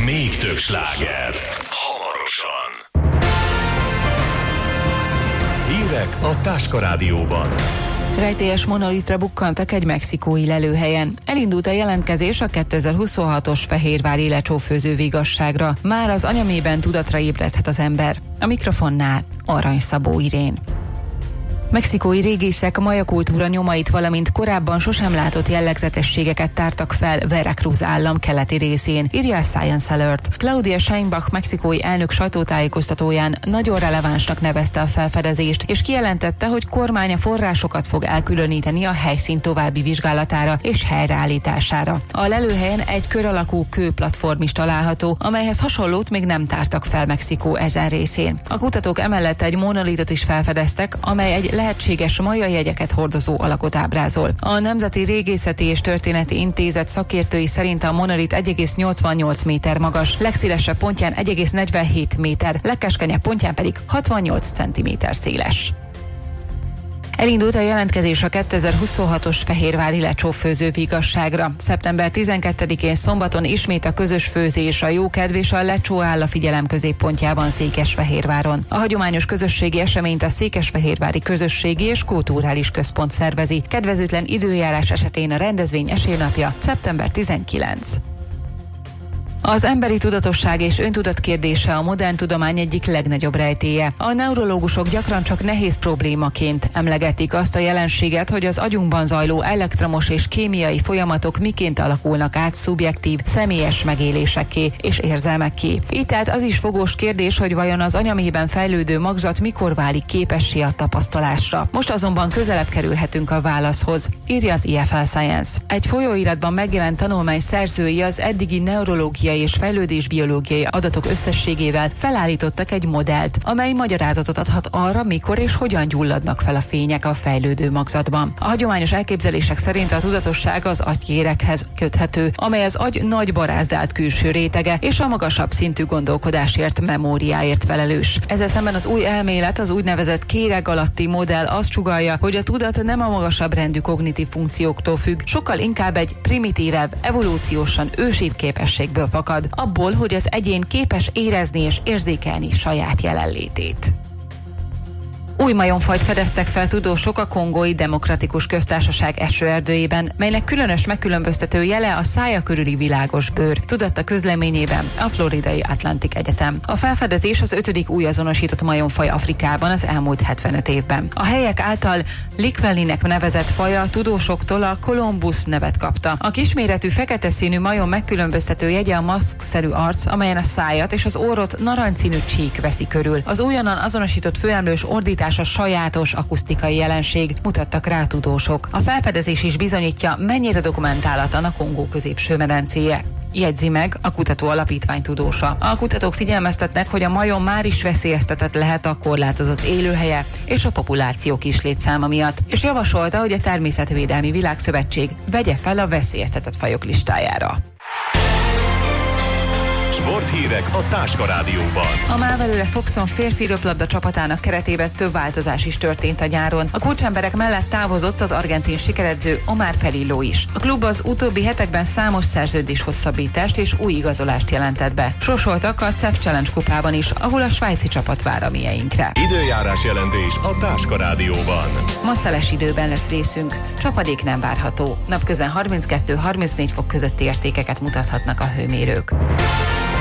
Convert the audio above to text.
Még több sláger. Hamarosan. Hírek a Táska Rádióban. Rejtélyes monolitra bukkantak egy mexikói lelőhelyen. Elindult a jelentkezés a 2026-os fehérvári lecsófőző vigasságra. Már az anyamében tudatra ébredhet az ember. A mikrofonnál Arany Szabó Irén. Mexikói régészek maja kultúra nyomait, valamint korábban sosem látott jellegzetességeket tártak fel Veracruz állam keleti részén, írja a Science Alert. Claudia Sheinbach mexikói elnök sajtótájékoztatóján nagyon relevánsnak nevezte a felfedezést, és kijelentette, hogy kormánya forrásokat fog elkülöníteni a helyszín további vizsgálatára és helyreállítására. A lelőhelyen egy kör alakú kőplatform is található, amelyhez hasonlót még nem tártak fel Mexikó ezen részén. A kutatók emellett egy monolitot is felfedeztek, amely egy lehetséges maja jegyeket hordozó alakot ábrázol. A Nemzeti Régészeti és Történeti Intézet szakértői szerint a monolit 1,88 méter magas, legszélesebb pontján 1,47 méter, legkeskenyebb pontján pedig 68 centiméter széles. Elindult a jelentkezés a 2026-os fehérvári lecsófőző vigasságra. Szeptember 12-én szombaton ismét a közös főzés, a jókedv és a lecsó áll a figyelem középpontjában Székesfehérváron. A hagyományos közösségi eseményt a Székesfehérvári Közösségi és Kulturális Központ szervezi. Kedvezőtlen időjárás esetén a rendezvény esélynapja szeptember 19. Az emberi tudatosság és öntudat kérdése a modern tudomány egyik legnagyobb rejtélye. A neurológusok gyakran csak nehéz problémaként emlegetik azt a jelenséget, hogy az agyunkban zajló elektromos és kémiai folyamatok miként alakulnak át szubjektív, személyes megélésekké és érzelmekké. Így tehát az is fogós kérdés, hogy vajon az anyamében fejlődő magzat mikor válik képessé a tapasztalásra. Most azonban közelebb kerülhetünk a válaszhoz, írja az IFL Science. Egy folyóiratban megjelent tanulmány szerzői az eddigi neurológiai és fejlődésbiológiai adatok összességével felállítottak egy modellt, amely magyarázatot adhat arra, mikor és hogyan gyulladnak fel a fények a fejlődő magzatban. A hagyományos elképzelések szerint a tudatosság az agykérekhez köthető, amely az agy nagy barázdált külső rétege és a magasabb szintű gondolkodásért, memóriáért felelős. Ezzel szemben az új elmélet, az úgynevezett kéreg alatti modell azt sugallja, hogy a tudat nem a magasabb rendű kognitív funkcióktól függ, sokkal inkább egy primitívebb, evolúciósan ősibb képességből fakad, abból, hogy az egyén képes érezni és érzékelni saját jelenlétét. Új majomfajt fedeztek fel tudósok a Kongói Demokratikus Köztársaság esőerdőjében, melynek különös megkülönböztető jele a szája körüli világos bőr, tudatta közleményében a Floridai Atlantic Egyetem. A felfedezés az 5. új azonosított majomfaj Afrikában az elmúlt 75 évben. A helyek által Likwelinek nevezett faja tudósoktól a Columbus nevet kapta. A kisméretű fekete színű majom megkülönböztető jegye a maszkszerű arc, amelyen a szájat és az orrot narancsszínű csík veszi körül. Az újonnan azonosított főemlős ordítás a sajátos akusztikai jelenség, mutattak rá tudósok. A felfedezés is bizonyítja, mennyire dokumentálatlan a Kongó középső medencéje. Jegyzi meg a kutató alapítvány tudósa. A kutatók figyelmeztetnek, hogy a majom már is veszélyeztetett lehet a korlátozott élőhelye és a populáció kis létszáma miatt, és javasolta, hogy a Természetvédelmi Világszövetség vegye fel a veszélyeztetett fajok listájára. Sporthírek a Táska Rádióban. A Mávelőre Foxon férfi röplabda csapatának keretében több változás is történt a nyáron. A kulcsemberek mellett távozott az argentin sikeredző Omar Perillo is. A klub az utóbbi hetekben számos szerződés hosszabbítást és új igazolást jelentett be. Sorsoltak a CEF Challenge kupában is, ahol a svájci csapat vár a mieinkre. Időjárás jelentés a Táska Rádióban. Ma szeles időben lesz részünk. Csapadék nem várható. Napközben 32-34 fok közötti értékeket mutathatnak a hőmérők.